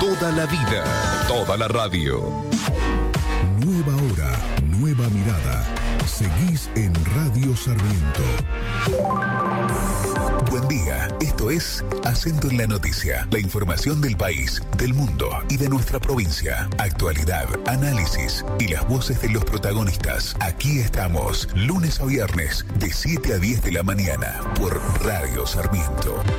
Toda la vida, toda la radio. Nueva hora, nueva mirada. Seguís en Radio Sarmiento. Buen día, esto es Acento en la Noticia. La información del país, del mundo y de nuestra provincia. Actualidad, análisis y las voces de los protagonistas. Aquí estamos, lunes a viernes, de 7 a 10 de la mañana, por Radio Sarmiento.